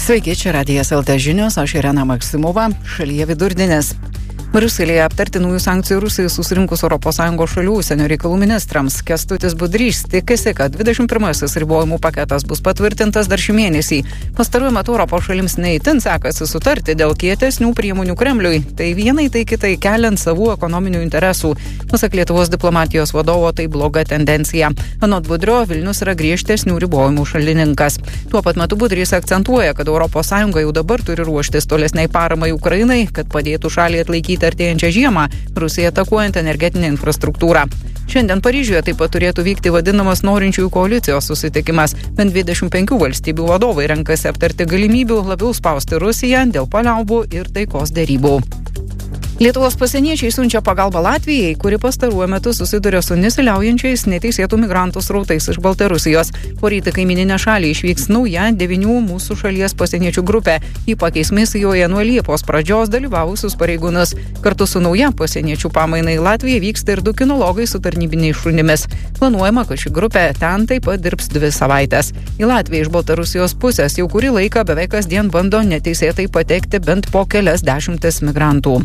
Sveiki, čia Radijas LT žinios, aš Irena Maksimova, šalyje vidurdienis. Briuselyje aptartinųjų sankcijų Rusijai susirinkus ES šalių užsienio reikalų ministrams. Kęstutis Budrys tikisi, kad 21-asis ribojimų paketas bus patvirtintas dar šį mėnesį. Pastaruoju metu Europos šalims neįtin sekasi sutarti dėl kietesnių priemonių Kremliui. Tai vienai, tai kitai keliant savų ekonominių interesų. Pasak Lietuvos diplomatijos vadovo, tai bloga tendencija. Anot Budrio, Vilnius yra griežtesnių ribojimų šalininkas. Tuo pat metu Budrys akcentuoja, kad ES jau dabar turi ruoštis tolesniai paramai Ukrainai, kad padėtų šaliai atlaikyti artėjančią žiemą, Rusija atakuojant energetinę infrastruktūrą. Šiandien Paryžiuje taip pat turėtų vykti vadinamas norinčiųjų koalicijos susitikimas. Bent 25 valstybių vadovai renkasi aptarti galimybių labiau spausti Rusiją dėl paliaubų ir taikos derybų. Lietuvos pasieniečiai siunčia pagalbą Latvijai, kuri pastaruoju metu susiduria su nesiliaujančiais neteisėtų migrantų srautais iš Baltarusijos. Poryt į kaimyninę šalį išvyks nauja 9 mūsų šalies pasieniečių grupė. Ji pakeis misijoje nuo Liepos pradžios dalyvavusius pareigūnus. Kartu su nauja pasieniečių pamaina į Latviją vyksta ir 2 kinologai su tarnybiniais šunimis. Planuojama, kad ši grupė ten taip pat dirbs 2 savaites. Į Latviją iš Baltarusijos pusės jau kurį laiką beveik kasdien bando neteisėtai patekti bent po kelias dešimtis migrantų.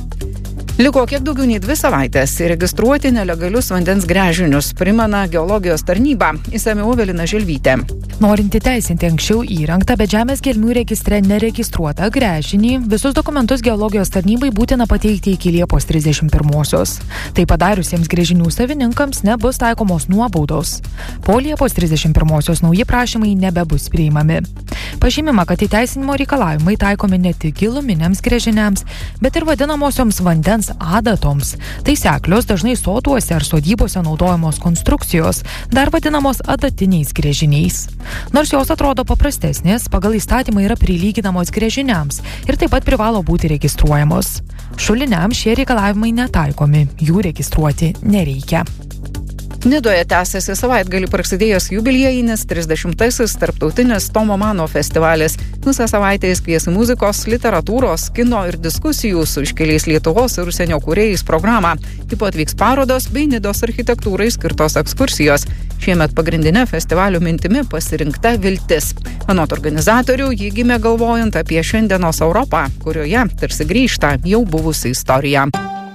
Liko kiek daugiau nei 2 savaitės įregistruoti nelegalius vandens gręžinius, primena geologijos tarnyba. Išsamiau Evelina Želvytė. Norint įteisinti anksčiau įrengtą, bet žemės gelmių registre neregistruotą gręžinį, visus dokumentus geologijos tarnybai būtina pateikti iki Liepos 31-osios. Tai padariusiems gręžinių savininkams nebus taikomos nuobaudos. Po Liepos 31-osios nauji prašymai nebebus priimami. Pažymima, kad įteisinimo reikalavimai taikomi ne tik giluminiams gręžiniams, bet ir vadinamosioms vandens adatoms. Tai seklios, dažnai sotuose ar sodybose naudojamos konstrukcijos, dar vadinamos adatiniais gręžiniais. Nors jos atrodo paprastesnės, pagal įstatymą yra prilyginamos gręžiniams ir taip pat privalo būti registruojamos. Šuliniams šie reikalavimai netaikomi, jų registruoti nereikia. Nidoje tęsiasi savaitgalį prasidėjęs jubiliejinis 30-asis tarptautinis Tomo Mano festivalis. Visą savaitę jis kvies muzikos, literatūros, kino ir diskusijų su iškiliais Lietuvos ir užsienio kūrėjais programą. Taip pat vyks parodos bei Nidos architektūrai skirtos ekskursijos. Šiemet pagrindinė festivalio mintimi pasirinkta viltis. Anot organizatorių, ji gimė galvojant apie šiandienos Europą, kurioje tarsi grįžta jau buvusi istorija.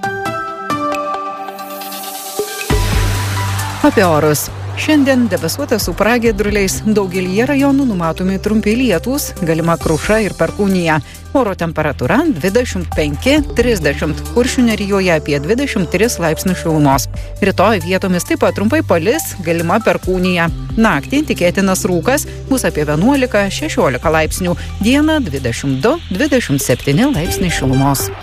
Apie orus. Šiandien debesuota su pragiedruliais, daugelyje rajonų numatomi trumpi lietūs, galima kruša ir perkūnija. Oro temperatūra 25-30, Kuršių nerijoje apie 23 laipsnių šilumos. Rytoj vietomis taip pat trumpai palis, galima perkūnija. Naktį tikėtinas rūkas, bus apie 11-16 laipsnių, dieną 22-27 laipsniai šilumos.